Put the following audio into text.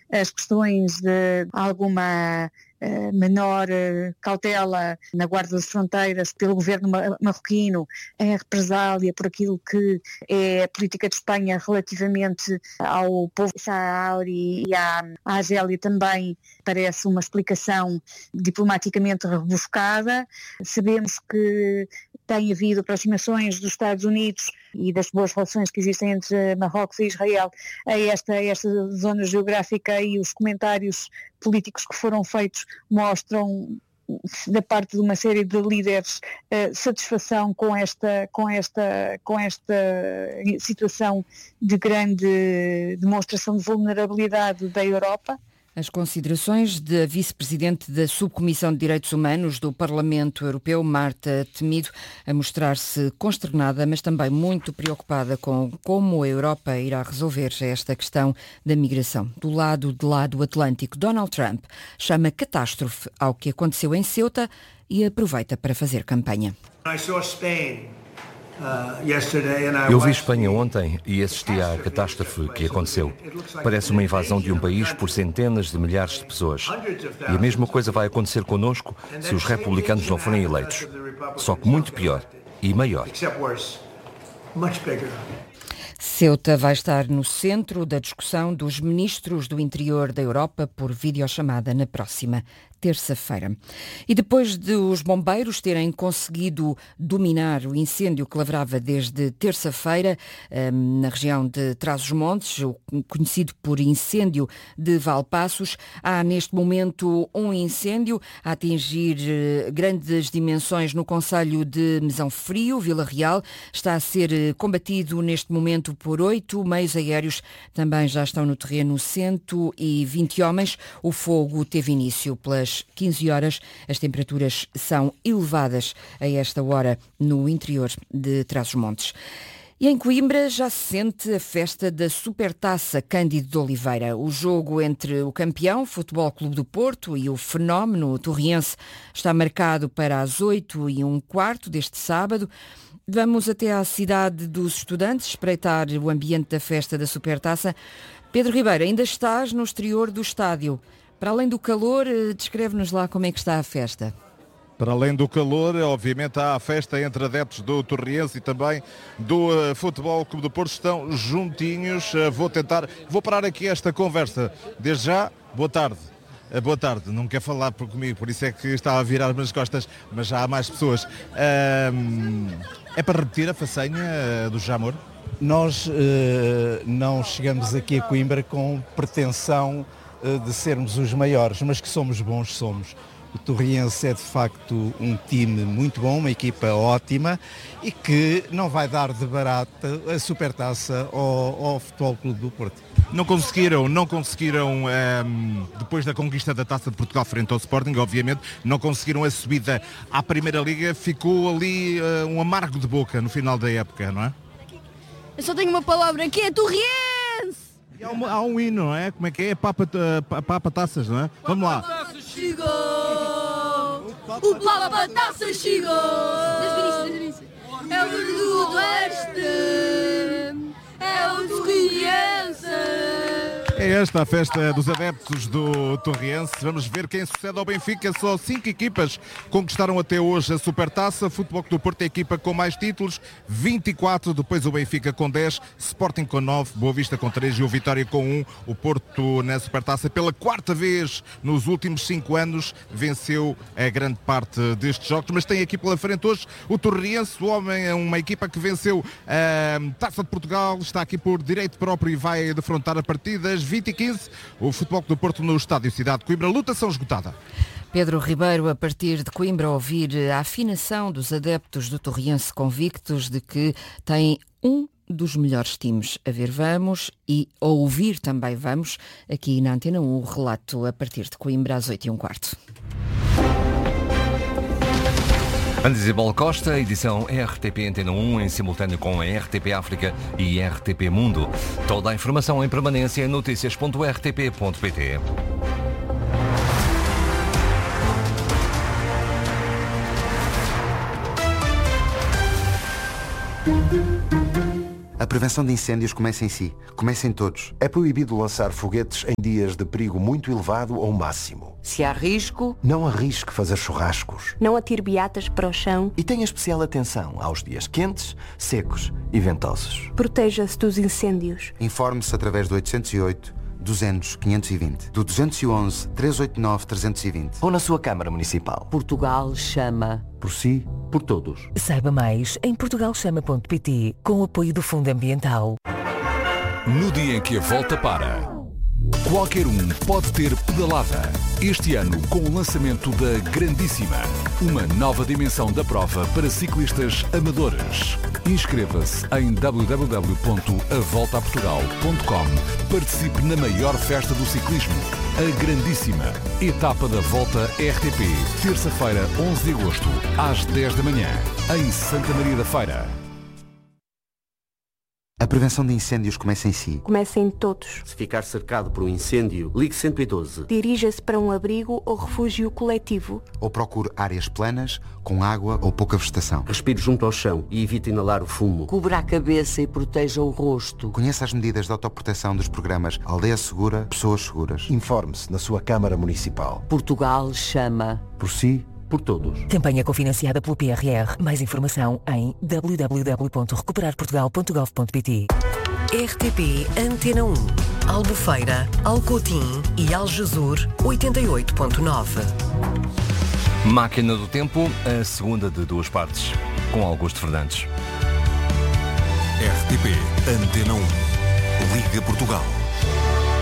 as questões de alguma menor cautela na guarda das fronteiras pelo governo marroquino em represália por aquilo que é a política de Espanha relativamente ao povo saharaui e à Argélia também parece uma explicação diplomaticamente rebuscada. Sabemos que tem havido aproximações dos Estados Unidos e das boas relações que existem entre Marrocos e Israel a esta zona geográfica, e os comentários políticos que foram feitos mostram da parte de uma série de líderes satisfação com esta situação de grande demonstração de vulnerabilidade da Europa. As considerações da vice-presidente da Subcomissão de Direitos Humanos do Parlamento Europeu, Marta Temido, a mostrar-se consternada, mas também muito preocupada com como a Europa irá resolver esta questão da migração. Do lado de lá do Atlântico, Donald Trump chama catástrofe ao que aconteceu em Ceuta e aproveita para fazer campanha. Eu vi Espanha ontem e assisti à catástrofe que aconteceu. Parece uma invasão de um país por centenas de milhares de pessoas. E a mesma coisa vai acontecer connosco se os republicanos não forem eleitos. Só que muito pior e maior. Ceuta vai estar no centro da discussão dos ministros do interior da Europa por videochamada na próxima terça-feira. E depois de os bombeiros terem conseguido dominar o incêndio que lavrava desde terça-feira na região de Trás-os-Montes, conhecido por incêndio de Valpaços, há neste momento um incêndio a atingir grandes dimensões no concelho de Mesão Frio, Vila Real. Está a ser combatido neste momento por 8 meios aéreos. Também já estão no terreno 120 homens. O fogo teve início pelas 15 horas. As temperaturas são elevadas a esta hora no interior de Trás-os-Montes. E em Coimbra já se sente a festa da Supertaça Cândido de Oliveira. O jogo entre o campeão, Futebol Clube do Porto, e o fenómeno torriense está marcado para as 8h15 deste sábado. Vamos até à cidade dos estudantes espreitar o ambiente da festa da Supertaça. Pedro Ribeiro, ainda estás no exterior do estádio. Para além do calor, descreve-nos lá como é que está a festa. Para além do calor, obviamente há a festa entre adeptos do Torriense e também do Futebol Clube do Porto. Estão juntinhos. Vou parar aqui esta conversa. Desde já, boa tarde. Boa tarde, não quer falar comigo, por isso é que estava a virar-me as costas, mas já há mais pessoas. É para repetir a façanha do Jamor? Nós não chegamos aqui a Coimbra com pretensão de sermos os maiores, mas que somos bons, somos. O Torriense é de facto um time muito bom, uma equipa ótima e que não vai dar de barata a Supertaça ao Futebol Clube do Porto. Não conseguiram, depois da conquista da Taça de Portugal frente ao Sporting, obviamente, não conseguiram a subida à Primeira Liga, ficou ali um amargo de boca no final da época, não é? Eu só tenho uma palavra que é Torriense! E há um hino, não é? Como é que é? Papa Taças, não é? Vamos lá. Papa Taças chegou! O Papa Taças chegou! É o do Oeste! É o Torriense! É esta a festa dos adeptos do Torriense. Vamos ver quem sucede ao Benfica. Só 5 equipas conquistaram até hoje a Supertaça. Futebol Clube do Porto é a equipa com mais títulos, 24. Depois o Benfica com 10, Sporting com 9, Boa Vista com 3 e o Vitória com 1. O Porto na Supertaça pela 4ª vez nos últimos 5 anos venceu a grande parte destes jogos. Mas tem aqui pela frente hoje o Torriense. O homem é uma equipa que venceu a Taça de Portugal. Está aqui por direito próprio e vai defrontar a partida às 20h15, o Futebol Clube do Porto no Estádio Cidade de Coimbra. Lutação esgotada. Pedro Ribeiro, a partir de Coimbra, ouvir a afinação dos adeptos do Torriense convictos de que tem um dos melhores times. A ver vamos e a ouvir também vamos, aqui na Antena 1, o relato a partir de Coimbra às 8h15. Ana Isabel Costa, edição RTP Antena 1, em simultâneo com a RTP África e RTP Mundo. Toda a informação em permanência em noticias.rtp.pt. prevenção de incêndios começa em si. Começa em todos. É proibido lançar foguetes em dias de perigo muito elevado ou máximo. Se há risco, não arrisque fazer churrascos. Não atire beatas para o chão. E tenha especial atenção aos dias quentes, secos e ventosos. Proteja-se dos incêndios. Informe-se através do 808 200 520, do 211 389 320 ou na sua Câmara Municipal. Portugal chama. Por si, por todos. Saiba mais em portugalchama.pt, com o apoio do Fundo Ambiental. No dia em que a volta para, qualquer um pode ter pedalada. Este ano, com o lançamento da Grandíssima, uma nova dimensão da prova para ciclistas amadores. Inscreva-se em www.avoltaportugal.com. Participe na maior festa do ciclismo, a Grandíssima. Etapa da Volta RTP, terça-feira, 11 de agosto, às 10 da manhã, em Santa Maria da Feira. A prevenção de incêndios começa em si. Começa em todos. Se ficar cercado por um incêndio, ligue 112. Dirija-se para um abrigo ou refúgio coletivo. Ou procure áreas planas, com água ou pouca vegetação. Respire junto ao chão e evite inalar o fumo. Cubra a cabeça e proteja o rosto. Conheça as medidas de autoproteção dos programas Aldeia Segura, Pessoas Seguras. Informe-se na sua Câmara Municipal. Portugal chama. Por si, por todos. Campanha cofinanciada pelo PRR. Mais informação em www.recuperarportugal.gov.pt. RTP Antena 1, Albufeira, Alcotim e Aljezur 88.9. Máquina do Tempo, a segunda de duas partes, com Augusto Fernandes. RTP Antena 1, Liga Portugal.